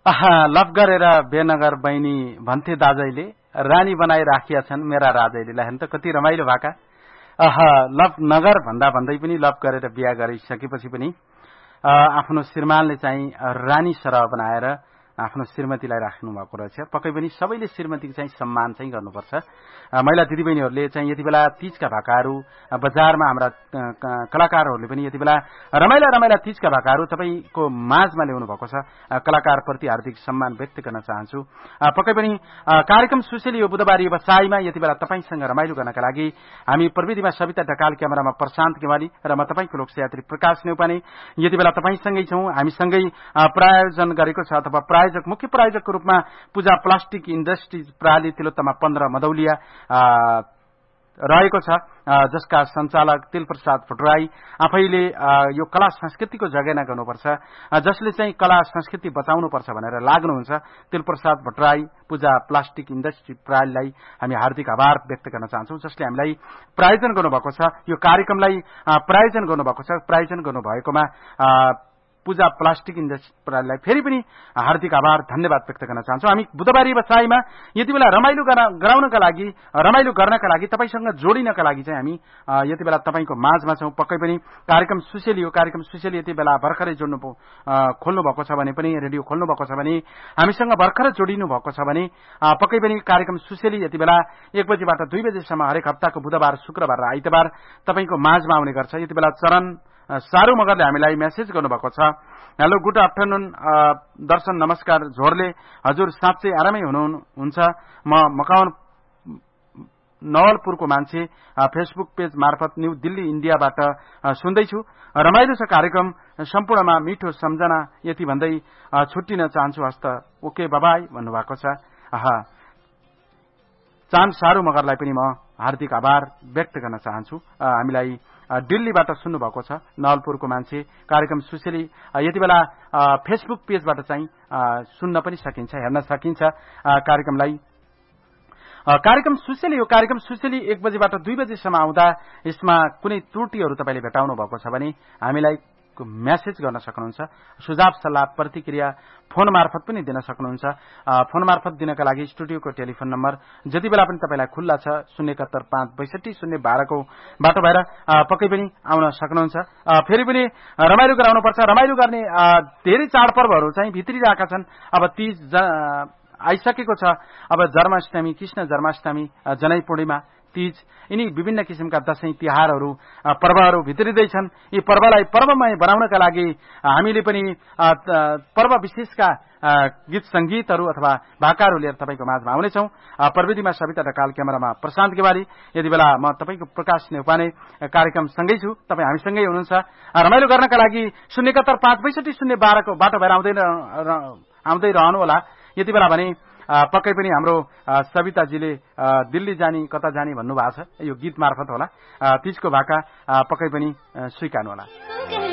लफ गरेर बेनगर बहिनी भन्थे दाजैले, रानी बनाई राखिया छन् मेरा राजैले। हेर्नु त कति रमाइलो भाका। लफ नगर भन्दा भन्दै पनि लफ गरेर बिहा गरिसकेपछि पनि आफ्नो श्रीमानले चाहिँ रानी सरह बनाएर आफ्नो श्रीमतीलाई राख्नु भएको रहेछ। पक्कै पनि सबैले श्रीमतीको चाहिँ सम्मान चाहिँ गर्नुपर्छ। महिला दिदीबहिनीहरूले चाहिँ यति बेला तीजका भाकाहरू बजारमा हाम्रा कलाकारहरूले पनि यति बेला रमाइला रमाइला तीजका भाकाहरू तपाईँको माझमा ल्याउनु भएको छ। कलाकारप्रति हार्दिक सम्मान व्यक्त गर्न चाहन्छु। पक्कै पनि कार्यक्रम सुशील यो बुधबार व्यवसायमा यति बेला तपाईँसँग रमाइलो गर्नका लागि हामी प्रविधिमा सविता ढकाल, क्यामेरामा प्रशान्त केवाली र म तपाईँको लोकयात्री प्रकाश नेउपाने यति बेला तपाईँसँगै छौं। हामीसँगै प्रायोजन गरेको छ अथवा मुख्य प्रायोजकको रूपमा पूजा प्लास्टिक इन्डस्ट्रिज प्राली तिलोत्तमा 15 मदौलिया रहेको छ, जसका सञ्चालक तिलप्रसाद भट्टराई आफैले यो कला संस्कृतिको जगेर्ना गर्नुपर्छ, जसले चाहिँ कला संस्कृति बचाउनुपर्छ भनेर लाग्नुहुन्छ। तिलप्रसाद भट्टराई पूजा प्लास्टिक इन्डस्ट्री प्रालीलाई हामी हार्दिक आभार व्यक्त गर्न चाहन्छौं, जसले हामीलाई प्रायोजन गर्नुभएको छ, यो कार्यक्रमलाई प्रायोजन गर्नुभएको छ। प्रायोजन गर्नुभएकोमा पूजा प्लास्टिक इन्डस्ट्रीलाई फेरि पनि हार्दिक आभार धन्यवाद व्यक्त गर्न चाहन्छौँ। हामी बुधबारी व्यवसायमा यति बेला रमाइलो गराउनका लागि, रमाइलो गर्नका लागि, तपाईसँग जोडिनका लागि चाहिँ हामी यति बेला तपाईँको माझमा छौँ। पक्कै पनि कार्यक्रम सुशील, यो कार्यक्रम सुशील यति बेला भर्खरै खोल्नु भएको छ भने पनि, रेडियो खोल्नु भएको छ भने, हामीसँग भर्खरै जोडिनु भएको छ भने पक्कै पनि कार्यक्रम सुशील यति बेला 1 बजेबाट 2 बजेसम्म हरेक हप्ताको बुधबार, शुक्रबार र आइतबार तपाईँको माझमा आउने गर्छ। यति बेला चरण सारू मगरले हामीलाई मेसेज गर्नुभएको छ। हेलो, गुड आफ्टरनुन दर्शन, नमस्कार झोरले, हजुर साँच्चै आरामै हुनुहुन्छ। म मकान नवलपुरको मान्छे, फेसबुक पेज मार्फत न्यू दिल्ली इन्डियाबाट सुन्दैछु। रमाइलो छ कार्यक्रम, सम्पूर्णमा मिठो सम्झना यति भन्दै छुट्टिन चाहन्छु। हस्त ओके बाबाई भन्नुभएको छ। चाँद सारू मगरलाई पनि म हार्दिक आभार व्यक्त गर्न चाहन्छु। हामीलाई दिल्लीबाट सुन्नु भएको छ, नवलपुरको मान्छे। कार्यक्रम सुशीली यति बेला फेसबुक पेजबाट चाहिँ सुन्न पनि सकिन्छ, हेर्न सकिन्छ कार्यक्रमलाई। कार्यक्रम सुशीली, यो कार्यक्रम सुशीली 1 बजेबाट 2 बजेसम्म आउँदा यसमा कुनै त्रुटिहरू तपाईँले भेटाउनु भएको छ भने हामीलाई मेसेज गर्न सक्नुहुन्छ। सुझाव सल्लाह प्रतिक्रिया फोन मार्फत पनि दिन सक्नुहुन्छ। फोन मार्फत दिनका लागि स्टुडियोको टेलिफोन नम्बर जति बेला पनि तपाईँलाई खुल्ला छ 071562012 को बाटो भएर पक्कै पनि आउन सक्नुहुन्छ। फेरि पनि रमाइलो गराउनुपर्छ। रमाइलो गर्ने धेरै चाडपर्वहरू चाहिँ भित्रिरहेका छन्। अब तीज आइसकेको छ, अब जन्माष्टमी, कृष्ण जन्माष्टमी, जनै पूर्णिमा, तीज, यिनी विभिन्न किसिमका दशैं तिहारहरू पर्वहरू भित्रिँदैछन्। यी पर्वलाई पर्वमय बनाउनका लागि हामीले पनि पर्व विशेषका गीत संगीतहरू अथवा भाकाहरू लिएर तपाईँको माझमा आउनेछौँ। प्रविधिमा सविता ढकाल, क्यामेरामा प्रशान्त केवाली। यति बेला म तपाईँको प्रकाश नेउपाने कार्यक्रम सँगै छु, तपाईँ हामीसँगै हुनुहुन्छ। रमाइलो गर्नका लागि 071562012 को बाटो भएर आउँदै रहनुहोला। यति बेला भने पक्कै पनि हाम्रो सविताजीले दिल्ली जाने कता जाने भन्नुभएको छ, यो गीत मार्फत होला। तीजको भाका पक्कै पनि स्वीकार्नु होला।